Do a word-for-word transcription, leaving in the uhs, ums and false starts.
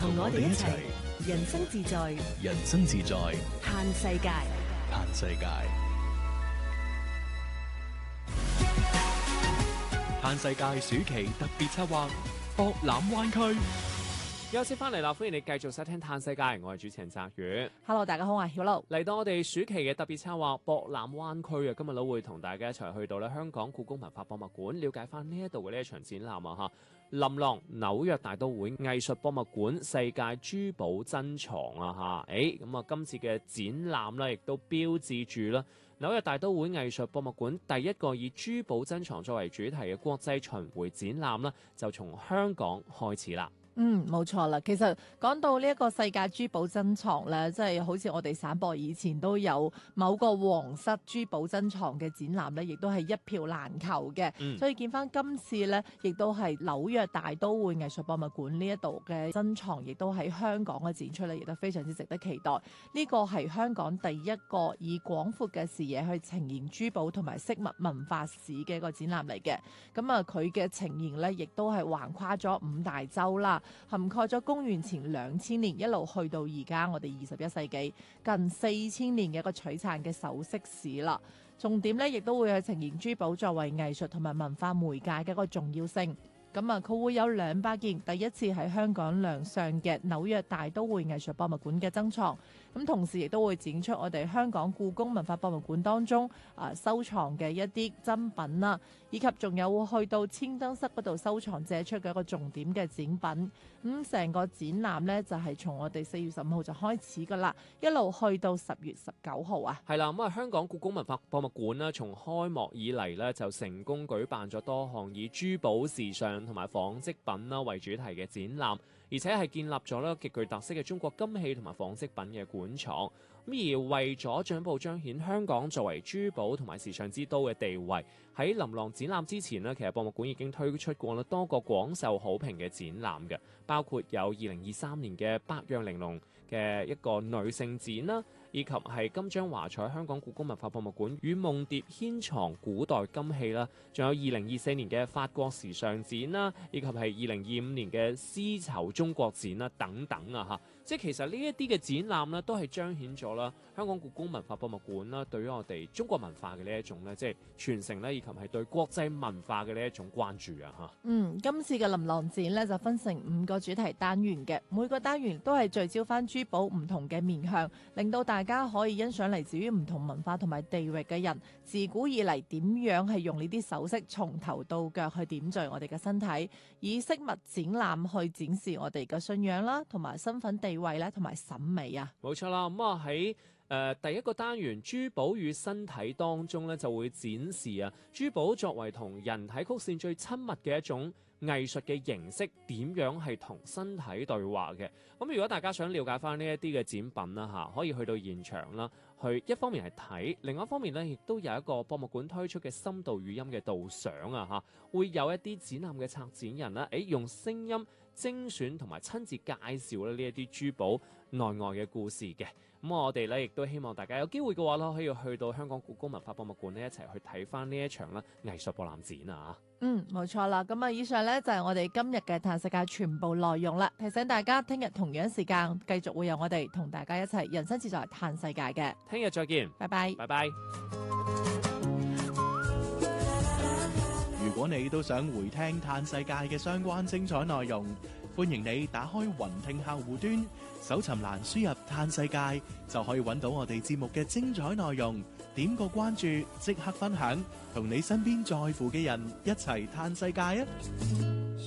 同我哋一齊人生自在， 人生自在， 嘆世界， 嘆世界。嘆世界暑期特別策劃博覽灣區。 有先翻嚟啦，歡迎你繼續收聽嘆世界，我係主持人澤宇。 Hello， 大家好，我係曉露。 嚟到我哋暑期嘅特別策劃博覽灣區啊，今日都會同大家一齊去到咧香港故宮文化博物館，了解翻呢一度嘅呢一場展覽啊嚇。琳琅紐約大都會藝術博物館世界珠寶珍藏啊嚇，誒咁啊今次嘅展覽咧，亦都標誌住啦紐約大都會藝術博物館第一個以珠寶珍藏作為主題嘅國際巡迴展覽啦，就從香港開始啦。 嗯，冇錯啦。其實講到呢一個世界珠寶珍藏咧，即係好似我哋省博以前都有某個皇室珠寶珍藏嘅展覽咧，亦都係一票難求嘅。嗯、所以見翻今次咧，亦都係紐約大都會藝術博物館呢一度嘅珍藏，亦都喺香港嘅展出咧，亦都非常之值得期待。呢個係香港第一個以廣闊嘅視野去呈現珠寶同埋飾物文化史嘅一個展覽嚟嘅。咁啊，佢嘅呈現咧，亦都係橫跨咗五大洲啦。涵蓋咗公元前兩千年一路去到而家我哋二十一世紀近四千年嘅一個璀璨嘅首飾史啦。重點咧亦都會去呈現珠寶作為藝術同埋文化媒介嘅一個重要性。咁啊，佢會有兩百件第一次喺香港亮相嘅紐約大都會藝術博物館嘅珍藏，咁同時亦都會展出我哋香港故宮文化博物館當中啊收藏嘅一啲珍品啦，以及仲有會去到千燈室嗰度收藏借出嘅一個重點嘅展品。咁成個展覽呢，就係從我哋四月十五號就開始噶啦，一路去到十月十九號啊。 係啦，咁啊香港故宮文化博物館呢，從開幕以嚟呢，就成功舉辦咗多項以珠寶時尚同埋紡織品啦為主題嘅展覽，而且係建立咗咧極具特色嘅中國金器同埋紡織品嘅館藏。咁而為咗進一步彰顯香港作為珠寶同埋時尚之都嘅地位，喺琳琅展覽之前呢，其實博物館已經推出過咧多個廣受好評嘅展覽嘅，包括有二零二三年嘅百樣玲瓏嘅一個女性展啦，以及係金章華彩香港故宮文化博物館與夢蝶牽藏古代金器啦，仲有二零二四年嘅法國時尚展啦，以及係二零二五年嘅絲綢中國展啦等等啊嚇，即係其實呢一啲嘅展覽呢，都係彰顯咗啦香港故宮文化博物館啦對於我哋中國文化嘅呢一種咧，即係傳承咧，以及係對國際文化嘅呢一種關注啊嚇。嗯， 今次嘅琳琅展咧就分成五個主題單元嘅，每個單元都係聚焦翻珠寶唔同嘅面向，令到大家可以欣賞嚟自於唔同文化同埋地域嘅人自古以嚟點樣係用呢啲首飾從頭到腳去點綴我哋嘅身體，以飾物展覽去展示我哋嘅信仰啦，同埋身份地位啦，同埋審美啊。 冇錯啦，咁啊喺誒第一個單元珠寶與身體當中咧，就會展示啊珠寶作為同人體曲線最親密嘅一種藝術嘅形式，點樣係同身體對話嘅。咁如果大家想了解翻呢一啲嘅展品啦嚇，可以去到現場啦，去一方面係睇，另外一方面咧亦都有一個博物館推出嘅深度語音嘅導賞啊嚇，會有一啲展覽嘅策展人啦，誒用聲音精選同埋親自介紹咧呢一啲珠寶內外嘅故事嘅。咁我哋咧亦都希望大家有機會嘅話咧，可以去到香港故宮文化博物館呢一齊去睇翻呢一場啦藝術博覽展啊！ 嗯，冇錯啦。咁啊，以上呢就係我哋今日嘅嘆世界全部內容啦。提醒大家，聽日同樣時間繼續會有我哋同大家一齊人生自在嘆世界嘅。 聽日再見， 拜拜， 拜拜。 如果你都想回聽嘆世界嘅相關精彩內容，歡迎你打開雲聽客戶端，搜尋欄輸入嘆世界，就可以揾到我哋節目嘅精彩內容。點個關注，即刻分享，同你身邊在乎嘅人一齊嘆世界啊！